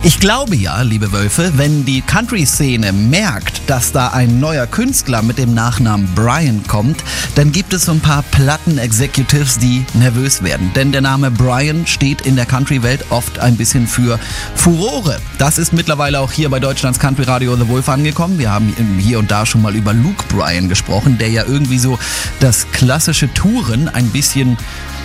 Ich glaube ja, liebe Wölfe, wenn die Country-Szene merkt, dass da ein neuer Künstler mit dem Nachnamen Brian kommt, dann gibt es so ein paar Platten-Executives, die nervös werden. Denn der Name Brian steht in der Country-Welt oft ein bisschen für Furore. Das ist mittlerweile auch hier bei Deutschlands Country-Radio The Wolf angekommen. Wir haben hier und da schon mal über Luke Bryan gesprochen, der ja irgendwie so das klassische Touren ein bisschen